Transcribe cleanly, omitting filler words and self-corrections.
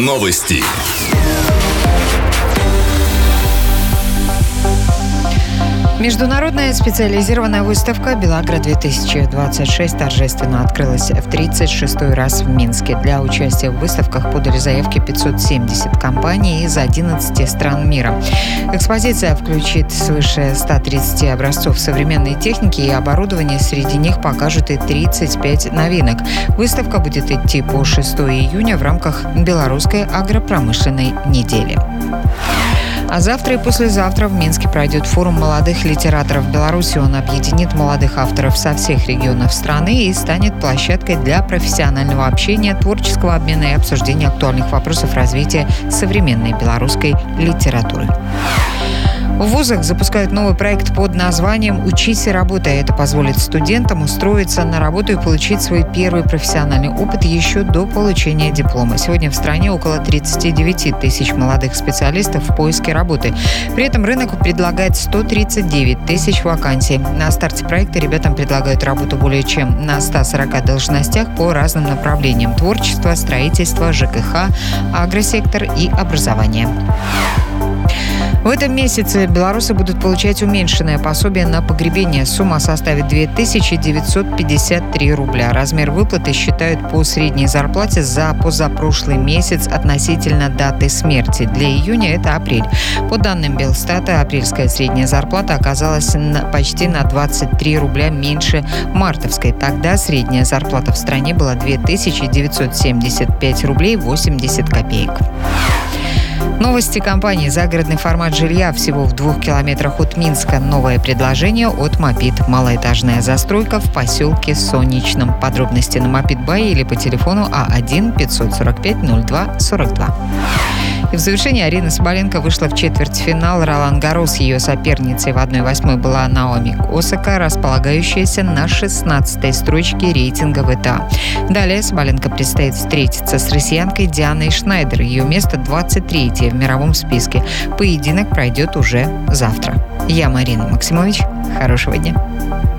Новости. Международная специализированная выставка «Белагро-2026» торжественно открылась в 36-й раз в Минске. Для участия в выставках подали заявки 570 компаний из 11 стран мира. Экспозиция включит свыше 130 образцов современной техники и оборудования. Среди них покажут и 35 новинок. Выставка будет идти по 6 июня в рамках Белорусской агропромышленной недели. А завтра и послезавтра в Минске пройдет форум молодых литераторов Беларуси. Он объединит молодых авторов со всех регионов страны и станет площадкой для профессионального общения, творческого обмена и обсуждения актуальных вопросов развития современной белорусской литературы. В вузах запускают новый проект под названием «Учись и работай». Это позволит студентам устроиться на работу и получить свой первый профессиональный опыт еще до получения диплома. Сегодня в стране около 39 тысяч молодых специалистов в поиске работы. При этом рынок предлагает 139 тысяч вакансий. На старте проекта ребятам предлагают работу более чем на 140 должностях по разным направлениям: творчество, строительство, ЖКХ, агросектор и образование. В этом месяце белорусы будут получать уменьшенное пособие на погребение. Сумма составит 2953 рубля. Размер выплаты считают по средней зарплате за позапрошлый месяц относительно даты смерти. Для июня это апрель. По данным Белстата, апрельская средняя зарплата оказалась почти на 23 рубля меньше мартовской. Тогда средняя зарплата в стране была 2975 рублей 80 копеек. Новости компании «Загородный формат жилья» всего в 2 километрах от Минска. Новое предложение от «Мопит». Малоэтажная застройка в поселке Солнечном. Подробности на «Мопит.бай» или по телефону А1 545 02 42. И в завершении Арина Соболенко вышла в четвертьфинал Ролан-Гаррос. Ее соперницей в 1/8 была Наоми Осака, располагающаяся на 16-й строчке рейтинга ВТА. Далее Соболенко предстоит встретиться с россиянкой Дианой Шнайдер. Ее место 23-е в мировом списке. Поединок пройдет уже завтра. Я Марина Максимович. Хорошего дня.